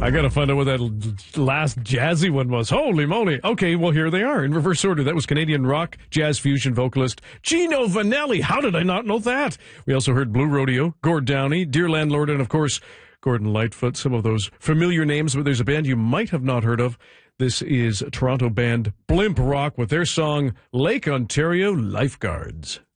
I got to find out what that last jazzy one was. Holy moly. Okay, well, here they are in reverse order. That was Canadian rock, jazz fusion vocalist Gino Vanelli. How did I not know that? We also heard Blue Rodeo, Gord Downie, Dear Landlord, and of course, Gordon Lightfoot. Some of those familiar names, but there's a band you might have not heard of. This is Toronto band Blimp Rock with their song Lake Ontario Lifeguards.